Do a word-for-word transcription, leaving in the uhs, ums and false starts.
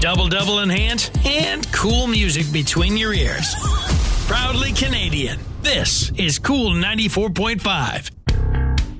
Double-double in hand and cool music between your ears. Proudly Canadian, this is Cool ninety-four point five.